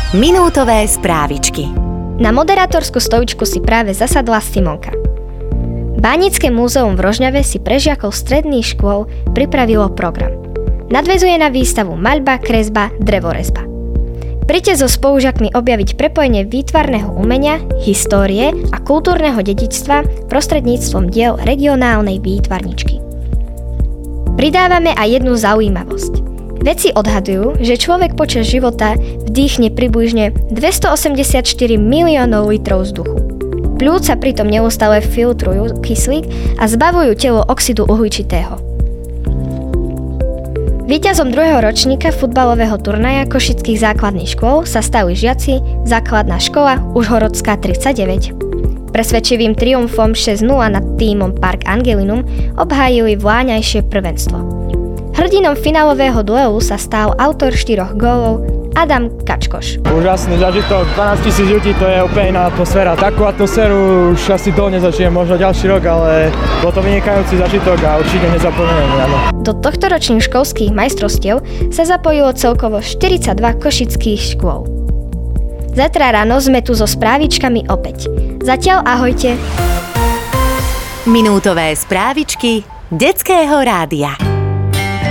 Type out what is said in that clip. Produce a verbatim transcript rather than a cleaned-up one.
Minútové správičky. Na moderátorskú stoličku si práve zasadla Simonka. Bánické múzeum v Rožňave si pre žiakov stredných škôl pripravilo program. Nadväzuje na výstavu Maľba, kresba, drevorezba. Príďte so spolužiakmi objaviť prepojenie výtvarného umenia, histórie a kultúrneho dedičstva prostredníctvom diel regionálnej výtvarničky. Pridávame aj jednu zaujímavosť. Vedci odhadujú, že človek počas života vdýchne približne dvestoosemdesiatštyri miliónov litrov vzduchu. Pľúca pritom neustále filtrujú kyslík a zbavujú telo oxidu uhličitého. Víťazom druhého ročníka futbalového turnaja košických základných škôl sa stali žiaci základná škola Užhorodská tridsaťdeväť. Presvedčivým triumfom šesť nula nad tímom Park Angelinum obhájili vláňajšie prvenstvo. Hrdinom finálového duelu sa stal autor štyroch gólov Adam Kačkoš. Úžasný zažitok, dvanásť tisíc ľudí, to je úplne iná atmosféra. Takú atmosféru už asi dlho nezažijem, možno ďalší rok, ale bol to vynikajúci zažitok a určite nezapomínam. Do tohto ročných školských majstrovstiev sa zapojilo celkovo štyridsaťdva košických škôl. Zajtra ráno sme tu so správičkami opäť. Zatiaľ ahojte. Minútové správičky Detského rádia.